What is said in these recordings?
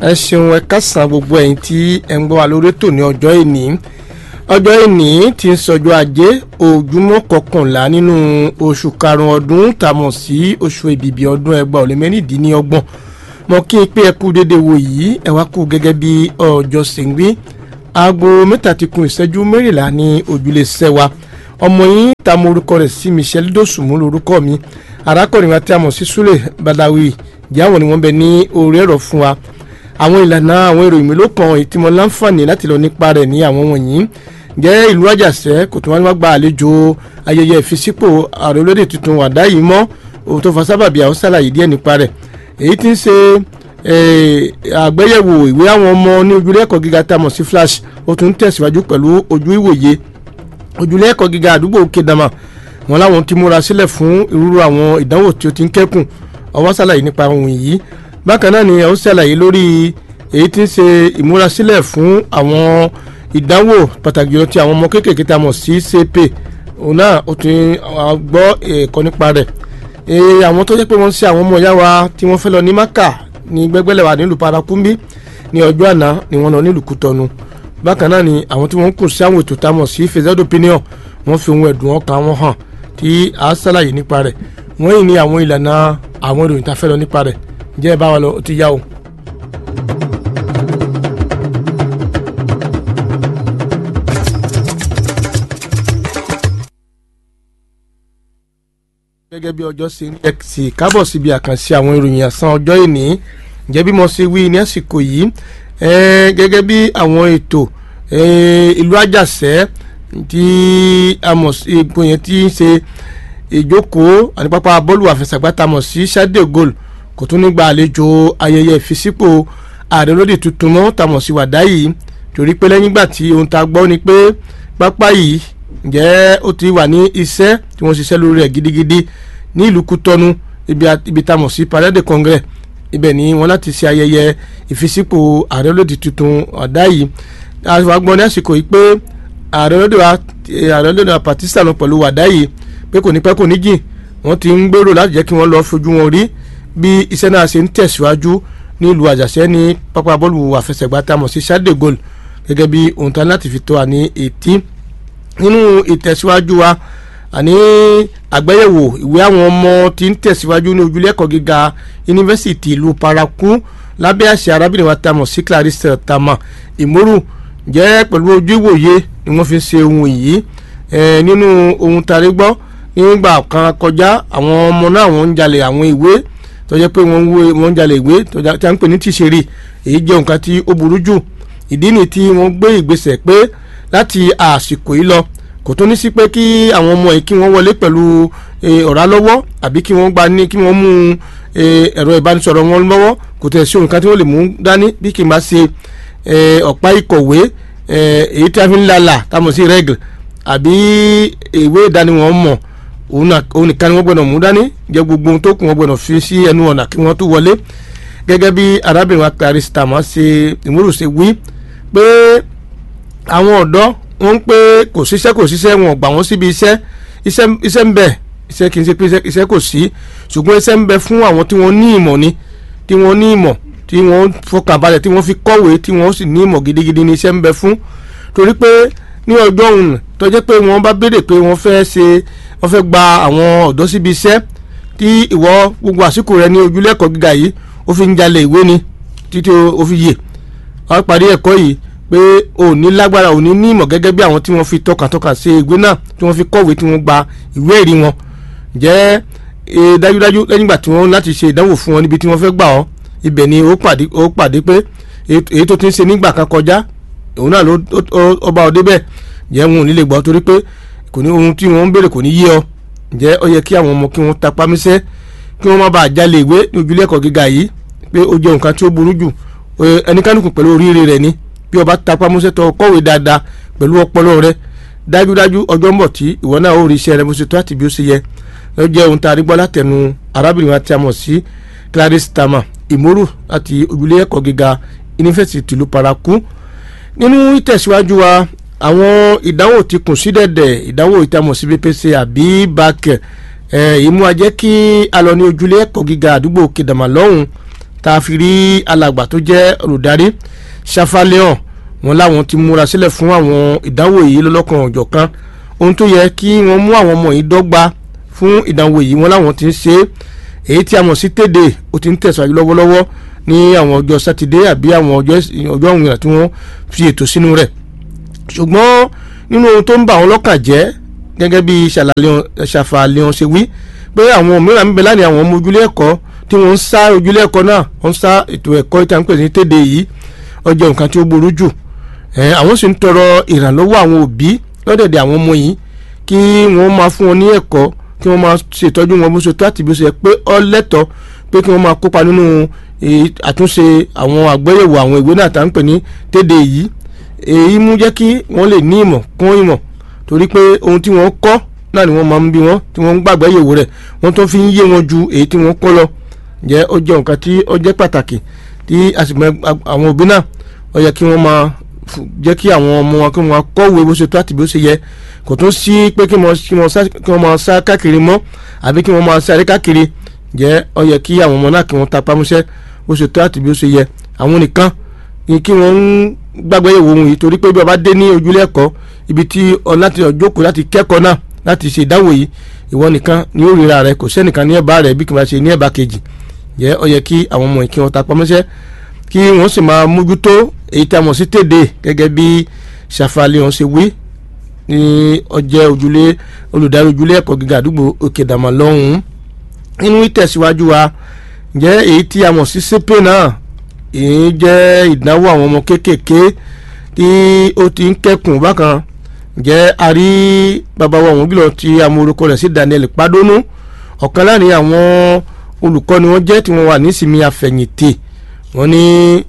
ẹ ṣeun ẹ kásán gbogbo ẹ̀yin tí ẹ ń gbọ́ wa lórí ètò ní ọjọ́ ìní tí ń sọjọ́ ajé ojúmọ́ kọkànlá nínú oṣù karùn-ún ọdún tàmọ̀ sí oṣù èbìbì ọdún 2026 mo kí n pé ẹ kú dédé wo yìí ẹ wá kú gẹ́gẹ́ bí ọjọ́ sìngbí aago mẹ́ta ti kún ìṣẹ́jú mẹ́rìnlá ní ojúlé sẹ́wà ọmọ yín ta mo orúkọ rẹ̀ sí Michelle Dosunmu lórúkọ mi arákùnrin wa tí a mọ̀ sí Sule Badawi jáwọn ni wọ́n bẹ ní orí ẹ̀rọ fún wa àwọn ìlànà àwọn ìròyìn mélòó kan èyí tí mo láǹfààní láti lọ nípa rẹ̀ ní àwọn wọ̀nyí jẹ́ ìlú Àjàṣẹ́ kò tó wá gba àlejò ayẹyẹ ìfisípò ààrẹ olóde tuntun wàdá yìí mọ́ òun tó fa sábàbí àwọn sàlàyé díẹ̀ nípa rẹ̀ èyí tí ń ṣe àgbéyẹ̀wò ìwé àwọn ọmọ ní ojúlé ẹ̀kọ́ gíga tá a mọ̀ sí flash ó tún tẹ̀síwájú pẹ̀lú ojú ìwòye ojúlé ẹ̀kọ́ gíga àdúgbò Kedama wọn láwọn ti múra sílẹ̀ fún irúurú àwọn ìdánwò tí ó ti ń kẹ́kùn ọwọ́ sàlàyé nípa ohun yìí bákan náà ni ó ṣàlàyé lórí èyí tí ń ṣe ìmúrasílẹ̀ fún àwọn ìdánwò pàtàkì jùlọ tí àwọn ọmọ kéékèèké tá a mọ̀ sí CP òun náà ó ti gbọ́ ẹ̀kọ́ nípa rẹ̀ àwọn tó jẹ́ pé wọ́n ń ṣe àwọn ọmọ ìyá wa tí wọ́n fẹ́ lọ ní Maka ní gbẹ́gbẹ́lẹ̀wà nílùú Parakumbi ní ọjọ́ àná ni wọ́n lọ nílùú Kútọ́nù bákan náà ni àwọn tí wọ́n ń kùn sí àwọn ètò tá a mọ̀ sí faisal d'opinion wọ́n fi ohun ẹ̀dùn ọkàn wọn hàn tí a ṣàlàyé nípa rẹ̀ wọ́n yìí ní àwọn ìlànà àwọn ìròyìn tá a fẹ́ lọ nípa rẹ̀ jẹ́ ẹ bá wa lọ ó ti yá o. gẹ́gẹ́ bí ọjọ́ ṣe ń ẹ̀sì kábọ̀ síbi àkànṣe àwọn ìròyìn àsán ọjọ́ ìní jẹ́ bí mo ṣe wí ní àsìkò yìí gẹ́gẹ́ bí àwọn ètò ìlú Àjàṣẹ́ tí a mọ̀ sí ipò yẹn tí ń ṣe ìjókòó àti pápá bọ́ọ̀lù àfẹsẹ̀gbá tá a mọ̀ sí Stade de Gaulle kò tún ní gba àlejò ayẹyẹ ìfisípò ààrẹ olóde tuntun mọ́ tá a mọ̀ sí wàdá yìí torí pé lẹ́yìn ìgbà tí ohun tá a gbọ́ ni pé pápá yìí ǹjẹ́ ó ti wà ní iṣẹ́ tí wọ́n ṣiṣẹ́ lórí rẹ̀ gidigidi ní ìlú Kútọ́nù ibi tá a mọ̀ sí Palais de Congrès ibẹ̀ ni wọ́n láti ṣe ayẹyẹ ìfisípò ààrẹ olóde tuntun wàdá yìí a wá gbọ́ ní àsìkò yìí pé ààrẹ olóde wa Pakistan pẹ̀lú wàdá yìí pé kò ní pẹ́ kò ní jìn wọ́n ti ń gbèrò láti jẹ́ kí wọ́n lọ fojú wọn rí bí iṣẹ́ náà ṣe ń tẹ̀síwájú ní ìlú Àjàṣẹ́ ní pápá bọ́ọ̀lù àfẹsẹ̀gbá tá a mọ̀ sí Stade de Gaulle gẹ́gẹ́ bí ohun tán láti fi tó wa ní etí nínú ìtẹ̀síwájú wa àní àgbéyẹ̀wò ìwé àwọn ọmọ tí ń tẹ̀síwájú ní ojúlé ẹ̀kọ́ gíga yunifásitì ìlú Parakou lábẹ́ àṣẹ arábìnrin wa tá a mọ̀ sí Clarisse Tama Imoru jẹ́ pẹ̀lú ojú ìwòye ni wọ́n fi ṣe ohun yìí nínú ohun tàrí gbọ́ nígbà kan kọjá àwọn ọmọ náà wọ́n ń jalè àwọn ìwé tó jẹ́ pé wọ́n ń jalè ìwé tí a ń pè ní tìṣeré èyí jẹ́ nǹkan tí ó burú jù ìdí ni tí wọ́n gbé ìgbésẹ̀ pé láti àsìkò yìí lọ kò tó ní sí pé kí àwọn ọmọ yìí kí wọ́n wọlé pẹ̀lú ọ̀rá lọ́wọ́ àbí kí wọ́n mú ẹ̀rọ ìbánisọ̀rọ̀ wọn lọ́wọ́ kò tẹ̀ sí nǹkan tí wọ́n lè mú dání bí kì í bá ṣe ọ̀pá ìkọ̀wé èyí tí a fi ń lalà tá a mọ̀ sí rẹ́gìl àbí ìwé ìdánimọ̀ mọ̀ òun nìkan ni wọ́n gbọ́dọ̀ mú dání jẹ́ gbogbo ohun tó kù wọ́n gbọ́dọ̀ fi sí ẹnu ọ̀nà kí wọ́n tó wọlé gẹ́gẹ́ bí arábìnrin wa Clarisse Tama ṣe ìmúrù ṣe wí pé àwọn ọ̀dọ́ wọ́n ń pé kò ṣiṣẹ́ wọn gbà wọ́n síbi iṣẹ́ ń bẹ iṣẹ́ kì í ṣe pé iṣẹ́ kò sí ṣùgbọ́n iṣẹ́ ń bẹ fún àwọn tí wọ́n ní ìmọ̀ ni tí wọ́n ní ìmọ̀ tí wọ́n fọkàn balẹ̀ tí wọ́n fi kọ́wé tí wọ́n sì ní ìmọ̀ gidigidi ni iṣẹ́ ń bẹ fún torí pé ní ọjọ́ òun tó jẹ́ pé wọ́n bá béèrè pé wọ́n fẹ́ gba àwọn ọ̀dọ́ síbi iṣẹ́ tí ìwọ gbogbo àsìkò rẹ ní ojúlé ẹ̀kọ́ gíga yìí ó fi ń jalè ìwé ni títí ó fi yè wọ́n parí ẹ̀kọ́ yìí pé ò ní lágbára ò ní ní ìmọ̀ gẹ́gẹ́ bí àwọn tí wọ́n fi tọkàntọkàn ṣe ìwé náà tí wọ́n fi kọ́wé tí wọ́n gba ìwé ẹ̀rí wọn jẹ́ dájúdájú lẹ́yìn ìgbà tí wọ́n láti ṣe ìdánwò fún wọn níbi tí wọ́n fẹ́ gbà ọ́ ibẹ̀ ni ó pàdé pé èyí tó ti ń ṣe nígbà kan kọjá òun náà ó bá ọ débẹ̀ jẹ́ wọn ò ní lè gbọ́ torí pé kò ní ohun tí wọ́n ń béèrè kò ní yé ọ jẹ́ ó yẹ kí àwọn ọmọ kí wọ́n tapá mísẹ́ kí wọ́n má bàa jalè ìwé ní ojúlé ẹ̀kọ́ gíga yìí pé ó jẹ́ nǹkan tí ó burú jù ẹnikánukù pẹ̀lú oríire rẹ̀ ni bí o bá tapá mísẹ́ tó kọ́wé dáadáa pẹ̀lú ọpọlọ rẹ dájúdájú ọjọ́ ń bọ̀ tí ìwọ náà ó rí iṣẹ́ rẹ bó ṣe tó àti bí ó ṣe yẹ ló jẹ́ ohun tá a rí gbọ́ látẹnu arábìnrin wa tí a mọ̀ sí Clarisse Tama Imoru láti ojúlé ẹ̀kọ́ gíga yunifásitì ìlú Parakou nínú ìtẹ̀síwájú wa àwọn ìdánwò ti kùn sí dẹ̀dẹ̀ ìdánwò ìtamọ̀ sí BPC àbí BAC ìmú ajẹ́ kí a lọ ní ojúlé ẹ̀kọ́ gíga àdúgbò Kedama lọ́hùn tá a fi rí alàgbà tó jẹ́ olùdarí Ṣàfàlẹ́hàn wọn láwọn ti múra sílẹ̀ fún àwọn ìdánwò yìí lọ́lọ́kan ọ̀jọ̀kan ohun tó yẹ kí wọ́n mú àwọn ọmọ yìí dọ́gba fún ìdánwò yìí wọn láwọn ti ń ṣe èyí tí a mọ̀ sí tèdè ó ti ń tẹ̀síwájú lọ́wọ́lọ́wọ́ ní àwọn ọjọ́ sátidé àbí àwọn ọjọ́ òmìnira tí wọ́n fi ètò sínú rẹ̀ ṣùgbọ́n nínú ohun tó ń bà wọ́n lọ́kàn jẹ́ gẹ́gẹ́ bí Ṣàfàlẹ́hàn ṣe wí pé àwọn mìíràn ń bẹ láàrin àwọn ọmọ ojúlé ẹ̀kọ́ tí wọ́n ń sá ojúlé ẹ̀kọ́ náà wọ́n ń sá ètò ẹ̀kọ́ ìta ń pè ní tèdè yìí ọjọ́ nǹkan tí ó burú jù àwọn sì ń tọrọ ìrànlọ́wọ́ àwọn òbí lọ́dẹ̀dẹ̀ àwọn ọmọ yìí kí wọ́n máa fún wọn ní ẹ̀kọ́ kí wọ́n máa ṣètọ́jú wọn bó ṣe tó àti bó ṣe pé ó lẹ́tọ̀ọ́ pé kí wọ́n máa kópa nínú àtúnṣe àwọn àgbéyẹ̀wò àwọn ìwé náà tá ń pè ní tèdè yìí èyí mú jẹ́ kí wọ́n lè ní ìmọ̀ kún ìmọ̀ torí pé ohun tí wọ́n kọ́ náà ni wọ́n máa ń bí wọ́n tí wọ́n ń gbàgbé yẹ̀wò rẹ̀ wọ́n tó fi ń yé wọn ju èyí tí wọ́n kọ́ lọ jẹ́ ó jẹ́ nǹkan tí ó jẹ́ pàtàkì tí àsìkò àwọn òbí náà ó yẹ kí wọ́n máa jẹ́ kí àwọn ọmọ wọn kí wọ́n kọ́wé bó ṣe tó àti bó ṣe yẹ kò tún sí pé kí wọ́n máa sá káàkiri mọ́ àbí kí wọ́n máa sáré káàkiri jẹ́ ó yẹ kí àwọn ọmọ náà kí wọ́n tapá mọ́ṣẹ́ bó ṣe tó àti bó ṣe yẹ àwọn nìkan ni kí wọ́n ń gbàgbé yẹ̀wò ohun yìí torí pé bí wọ́n bá dé ní ojúlé ẹ̀kọ́ ibi tí láti jókòó láti kẹ́kọ̀ọ́ náà láti ṣe ìdánwò yìí ìwọ nìkan ni ó ríra rẹ kò sẹ́nìkan ní ẹ̀bá rẹ bí kì máa ṣe ní ẹ̀bá kejì jẹ́ ó yẹ kí àwọn ọmọ yìí kí wọ́n tapá mọ́ṣẹ́ kí wọ́n sì máa mójútó èyí tí a mọ̀ sí tèdè gẹ́gẹ́ bí Ṣàfàlẹ́hàn ṣe wí ní ọjẹ́ olùdarí ojúlé ẹ̀kọ́ gíga àdúgbò Òkèdàmà lọ́hùn-ún nínú ìtẹ̀síwájú wa jẹ́ èyí tí a mọ̀ sí sépè náà èyí jẹ́ ìdánwò àwọn ọmọ kéékèèké tí ó ti ń kẹ́kùn bákan jẹ́ a rí bàbá wa òun gílọ̀ tí a mọ orúkọ rẹ̀ sí Daniel Padonu ọ̀kan láàrin àwọn olùkọ́ ni wọ́n jẹ́ tí wọ́n wà nísìmí àfẹ̀yìntì wọ́n ní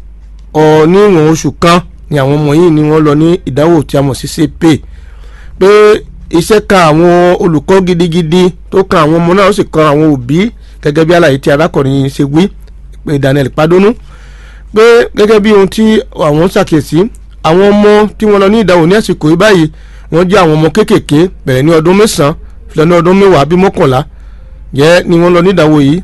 níwọ̀n oṣù kan ni àwọn ọmọ yìí ni wọ́n lọ ní ìdánwò tí a mọ̀ sí sépè pé iṣẹ́ kan àwọn olùkọ́ gidigidi tó kan àwọn ọmọ náà ó sì kan àwọn òbí gẹ́gẹ́ bí àlàyé tí arákùnrin ṣe wí pé Daniel Padonu pé gẹ́gẹ́ bí ohun tí àwọn ṣàkíyèsí àwọn ọmọ tí wọ́n lọ ní ìdánwò ní àsìkò yìí báyìí wọ́n jẹ́ àwọn ọmọ kéékèèké bẹ̀rẹ̀ ní ọdún 9 filẹ̀ ní ọdún 10 bí 11 jẹ́ ni wọ́n lọ ní ìdánwò yìí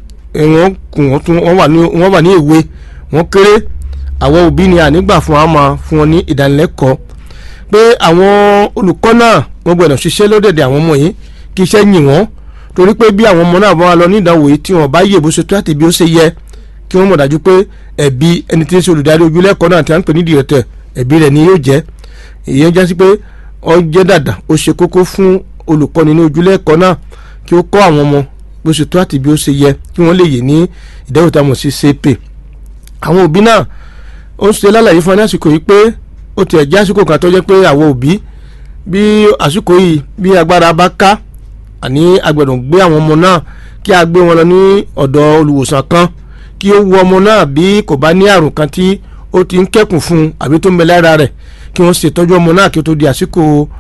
wọ́n wà ní èwe wọ́n kéré àwọn òbí ni ànígbà fún àwọn máa fún wọn ní ìdánilẹ́kọ̀ọ́ pé àwọn olùkọ́ náà wọ́n gbọ́dọ̀ ṣiṣẹ́ lódẹ̀dẹ̀ àwọn ọmọ yìí kí iṣẹ́ yìn wọ́n torí pé bí àwọn ọmọ náà bá lọ ní ìdánwò yìí tí wọ́n bá yè bó ṣe tó àti bí ó ṣe yẹ kí wọ́n mọ̀ dájú pé ẹ̀bi ẹni tí ń ṣe olùdarí ojúlẹ̀kọ́ náà tí a ń pè ní dìrẹ̀tẹ̀ ẹ̀bi rẹ̀ ni yóò jẹ́ ìyẹn jẹ́ sí pé ó jẹ́ dàda ó ṣe kókó fún olùkọ́ni ní ojúlẹ̀kọ́ náà kí ó kọ́ àwọn ọmọ bó ṣe tó àti bí ó ṣe yẹ kí wọ́n lè yè ní ìdánwò tá a mọ̀ sí sépè àwọn òbí náà ó ṣe lálàyé fún wa ní àsìkò yìí pé ó tiẹ̀ jẹ́ àsìkò kan tó jẹ́ pé àwọn òbí bí àsìkò yìí bí agbára bá ká àní agbẹ̀dùn gbé àwọn ọmọ náà kí a gbé wọn lọ ní ọ̀dọ̀ olùwòsàn kan kí ó wo ọmọ náà bí kò bá ní àrùn kan tí ó ti ń kẹ́kùn fún un àbí tó ń bẹ lára rẹ̀ kí wọ́n ṣètọ́jú ọmọ náà kí ó tó di àsìkò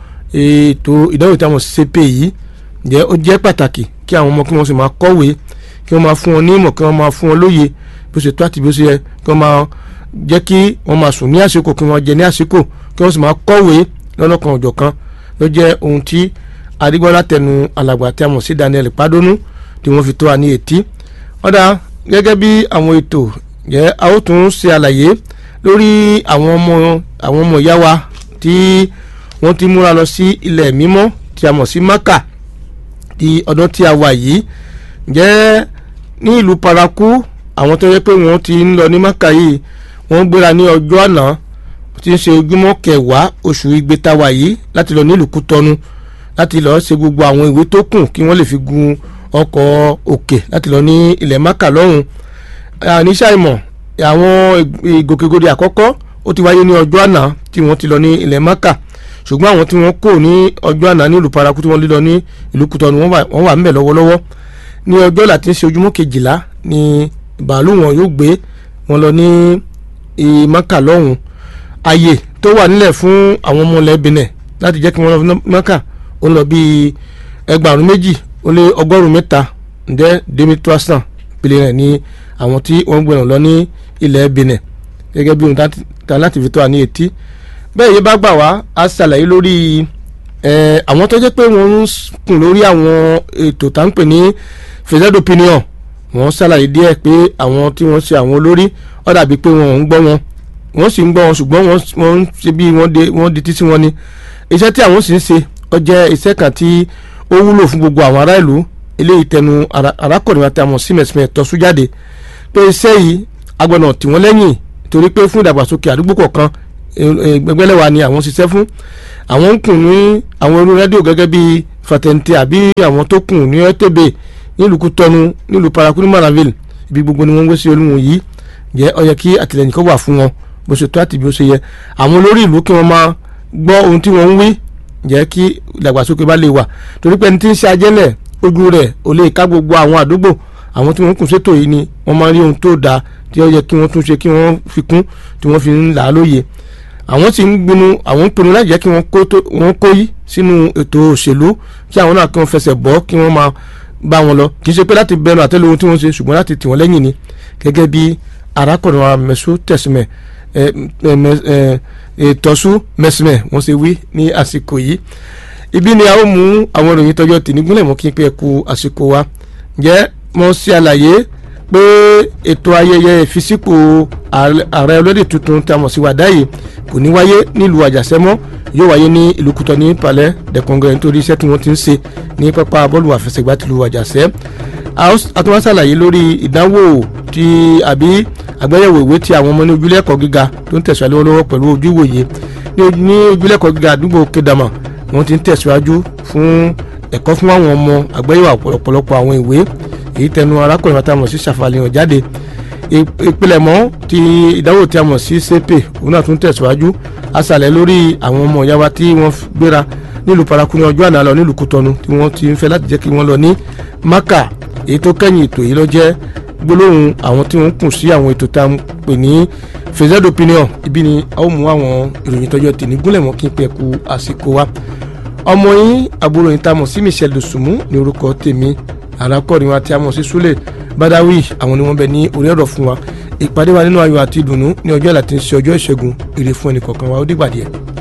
ètò ìdánwò tí wọ́n ṣépè yìí jẹ́ ó jẹ́ pàtàkì kí àwọn ọmọ kí wọ́n sì máa kọ́wé kí wọ́n máa fún wọn ní ìmọ̀ kí wọ́n máa fún wọn lóye bó ṣe tó àti bó ṣe yẹ kí wọ́n máa jẹ́ kí wọ́n máa sùn ní àsìkò kí wọ́n jẹ ní àsìkò kí wọ́n sì máa kọ́wé lọ́nà kan ọ̀jọ̀ kan ló jẹ́ ohun tí adigun látẹnu alàgbà tí a mọ̀ sí Daniel Padonu tí wọ́n fi tó wa ní etí ọ̀dà gẹ́gẹ́ bí àwọn ètò yẹ a ó tún ṣe àlàyé lórí àwọn ọmọ ìyá wa tí wọ́n ti múra lọ sí ilẹ̀ mímọ́ tí a mọ̀ sí Maka ti ọdún tí a wà yìí jẹ́ ní ìlú Paraku àwọn tó yẹ pé wọ́n ti ń lọ ní Maka yìí wọ́n gbéra ní ọjọ́ àná tí ń ṣe ojúmọ́ 10 oṣù igbe tá a wà yìí láti lọ nílùú Kútọ́nù láti lọ ṣe gbogbo àwọn ìwé tó kù kí wọ́n lè fi gun ọkọ̀ òkè láti lọ ní ilẹ̀ Maka lọ́hùn àníṣàìmọ̀ àwọn ìgòkègbodò àkọ́kọ́ ó ti wáyé ní ọjọ́ àná tí wọ́n ti lọ ní ilẹ̀ Maka ṣùgbọ́n àwọn tí wọ́n kò ní ọjọ́ àná ní ìlú Paraku tí wọ́n lé lọ ní ìlú Kútọ́nù wọ́n wà ńbẹ̀ lọ́wọ́lọ́wọ́ ní ọjọ́ láti ṣe ojúmọ́ 12 ní bàálù wọn yóò gbé wọn lọ ní Maka lọ́hùn ààyè tó wà nílẹ̀ fún àwọn ọmọ ilẹ̀ Benin láti jẹ́ kí wọ́n lọ Maka ó lọ bí 2,200 ǹdẹ́ 2300 pèlè rẹ̀ ní àwọn tí wọ́n gbẹ̀rùn lọ ní ilẹ̀ Benin gẹ́gẹ́ bí ohun tá láti fi tó wa ní etí bẹ́ẹ̀ yìí bá gbà wá a ṣàlàyé lórí àwọn tó jẹ́ pé wọ́n ń kùn lórí àwọn ètò tá ń pè ní faiseur d'opinion wọ́n ṣàlàyé díẹ̀ pé àwọn tí wọ́n ṣe àwọn olórí ó dàbí pé wọn ò ń gbọ́ wọn, wọ́n sì ń gbọ́ wọn ṣùgbọ́n wọ́n ń ṣe bí wọ́n di títí wọn ni. Iṣẹ́ tí àwọn sì ń ṣe ó jẹ́ iṣẹ́ kan tí ó wúlò fún gbogbo àwọn ará ìlú. Eléyìí tẹnu arákùnrin àti àwọn símẹ̀símẹ̀ tọ́sú jáde pé iṣẹ́ yìí agbọ̀nà tí wọ́n lẹ́yìn torí pé fún ìdàgbàsókè àdúgbò kọ̀ọ̀kan gbẹgbẹ́lẹ́wà ni àwọn ṣiṣẹ́ fún. Àwọn ń kùn ní àwọn irú rédíò gẹ́gẹ́ bí Fàtẹ́ǹtì àbí àwọn tó kùn ní ẹ́tẹ̀bẹ̀ nílùú Kútọ́nù nílùú Parakou Maraville ibi gbogbo ni wọ́n ń gbé sí olúwo yìí. Jẹ́ ó yẹ kí àtìlẹ́yìn kan wà fún wọn bó ṣe tó àti bí ó ṣe yẹ. Àwọn olórí ìlú kí wọ́n máa gbọ́ ohun tí wọ́n ń wí jẹ́ kí ìdàgbàsókè bá lè wà torí pé ẹni tí ń ṣe ajẹ́lẹ̀ ojú rẹ̀ ò lè ká gbogbo àwọn àdúgbò. Àwọn tí wọ́n kùn sétò yìí ni wọ́n máa rí ohun tó dáa tí ó yẹ kí wọ́n tún ṣe kí wọ́n fi kún tí wọ́n fi ń là á lóye. Àwọn sì ń pinnu láti jẹ́ kí wọ́n kó yí sínú ètò òṣèlú kí àwọn náà kí wọ́n fẹsẹ̀ bọ́ kí wọ́n máa bá wọn lọ kì í ṣe pé láti bẹnu àtẹ́lẹ̀ ohun tí wọ́n ṣe ṣùgbọ́n láti tì wọ́n lẹ́yìn ni gẹ́gẹ́ bí arákùnrin wa Mẹ́sù Tẹ̀símẹ̀ Tọ́sú Mẹ́símẹ̀ wọ́n ṣe wí ní àsìkò yìí. Ibi ni a ó mú àwọn ìròyìn tọjọ́ tì nígúnlẹ̀ mọ́ kí n pé ẹ kú àsìkò wa. Ǹjẹ́ mo ṣe àlàyé pé ètò ayẹyẹ ìfisípò ààrẹ olódì tuntun tí a mọ̀ sí Wàdáyé kò ní wáyé nílùú Àjàṣẹ́ yóò wáyé ní ìlú Kútọ́ ní Palais des Congrès nítorí iṣẹ́ tí wọ́n ti ń ṣe ní pápá bọ́ọ̀lù àfẹsẹ̀gbá tìlú Àjàṣẹ́. A tún wá ṣàlàyé lórí ìdánwò tí àbí àgbéyẹ̀wò ìwé tí àwọn ọmọ ní ojúlé ẹ̀kọ́ gíga tó ń tẹ̀síwájú lọ́wọ́ pẹ̀lú ojú ìwòye ní ojúlé ẹ̀kọ́ gíga àdúgbò Kédàmà wọ́n ti ń tẹ̀síwájú fún ẹ̀kọ́ fún àwọn ọmọ àgbéyẹ̀wò ọ̀pọ̀lọpọ̀ àwọn ìwé èyí tẹnu arákùnrin tí a mọ̀ sí ṣàfàlìyàn jáde. Ìpilẹ̀mọ́ ti ìdánwò tí a mọ̀ sí CP òun náà tún tẹ̀síwájú aṣàlẹ̀ lórí àwọn ọmọ ìyá wa tí wọ́n gbéra nílùú Parakou ní ọjọ́ àná lọ nílùú Kútọ́nù tí wọ́n ti ń fẹ́ láti jẹ́ kí wọ́n lọ ní Maka. Èyí tó kẹ́yìn ètò yìí ló jẹ́ gbólóhùn àwọn tí wọ́n kùn sí àwọn ètò tá a pè ní faiseur d'opinion. Ibi ni a ó mú àwọn ìròyìn tọjọ́ tì ní gúnlẹ̀ mọ́ kí n pẹ́ ku àsìkò wa. Ọmọ yín àbúrò yín tá a mọ̀ sí Michel Dosunmu ní orúkọ tèmi. Arákùnrin wa tí a mọ̀ sí Sule Badawi àwọn ni wọ́n bẹ ní orí ọ̀rọ̀ fún wa. Ìpàdé wa nínú ayọ̀ àti ìdùnnú ní ọjọ́ ìlà tí ń ṣe ọjọ́ ìṣẹ́gun ire fún ẹnì kọ̀ọ̀kan wa ó dìgbà díẹ̀.